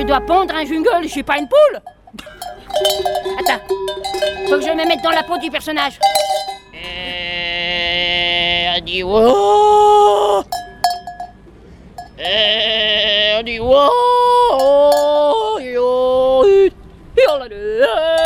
dois pondre un jungle, je suis pas une poule. Attends, faut que je me mette dans la peau du personnage. On dit wow. On dit wow.